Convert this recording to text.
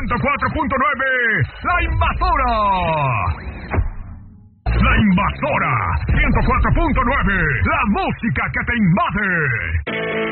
104.9, La Invasora. La Invasora, 104.9, la música que te invade.